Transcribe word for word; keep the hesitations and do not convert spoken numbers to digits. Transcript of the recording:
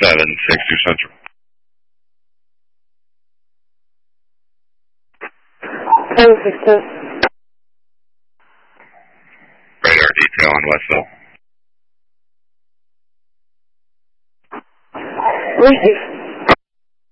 seven six two Central. seven six two. Radar detail on Westville. Receive.